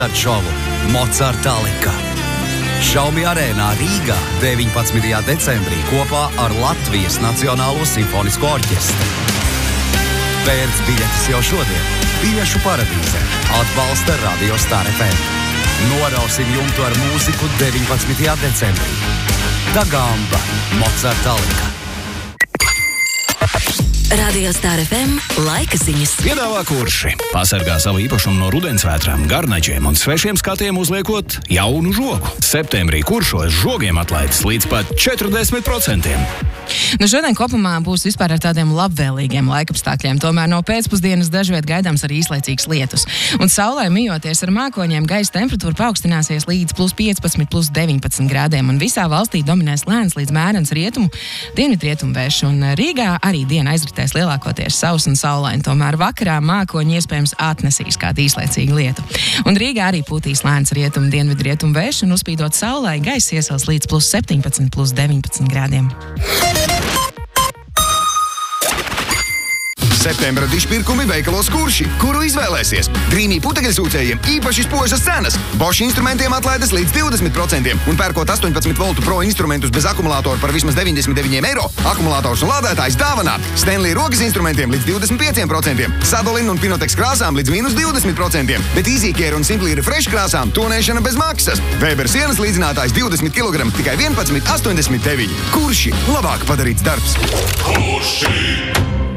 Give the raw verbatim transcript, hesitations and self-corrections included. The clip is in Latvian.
šovu Mocartalika. Šaumi arēnā Rīgā deviņpadsmitajā decembrī kopā ar Latvijas Nacionālo simfonisko orķestri. Pērc biļetes jau šodien. Biļešu paradīzē. Atbalsta Radio Star F M. Norausim jumtu ar mūziku deviņpadsmitajā decembrī. Dagamba Mocartalika. Radio Star F M laika ziņas. Piedāvā Kurši. Pasargā savu īpašumu no rudensvētrām, garnačiem un svešiem skatiem uzliekot jaunu žogu. Septembrī Kuršos žogiem atlaides līdz pat četrdesmit procentiem. Nu, šodien kopumā būs vispār ar tādiem labvēlīgiem laikapstākļiem. Tomēr no pēcpusdienas dažviet gaidāms arī īslaicīgs lietus. Un saulē mijoties ar mākoņiem, gaisa temperatūra paaugstināsies līdz plus piecpadsmit, plus deviņpadsmit grādiem. Un visā valstī dominēs lēns līdz mērens rietumu, dienvidrietumu vējš. Un Rīgā arī diena aizritēs lielākoties sauss un saulaini. Tomēr vakarā mākoņi iespējams atnesīs kādu īslaicīgu lietu. Un Rīgā arī pūtīs lēns rietumu, dienvidrietumu vējš un uzspīdot saulē gaisa iesals līdz plus septiņpadsmit, plus deviņpadsmit grādiem. Septembra dišpirkumi veikalos Kurši, kuru izvēlēsies. Drīmī putekļsūcējiem īpaši spožas cenas. Bosch instrumentiem atlaides līdz divdesmit procentiem un pērkot astoņpadsmit voltu pro instrumentus bez akumulātoru par vismaz deviņdesmit deviņiem eiro, akumulators un lādētājs dāvanā. Stanley rokas instrumentiem līdz divdesmit pieciem procentiem, Sadolin un Pinotex krāsām līdz mīnus divdesmit procentiem, bet EasyCare un Simply Refresh krāsām tonēšana bez maksas. Weber sienas līdzinātājs divdesmit kilogramu tikai vienpadsmit astoņdesmit deviņi. Kurši labāk padarīts darbs. Kurši!